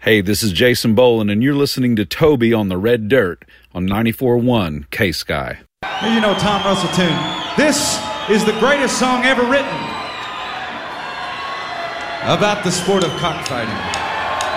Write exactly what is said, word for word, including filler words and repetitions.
Hey, this is Jason Boland, and you're listening to Toby on the Red Dirt on ninety-four point one K-Sky. Hey, you know Tom Russell tune. This is the greatest song ever written about the sport of cockfighting.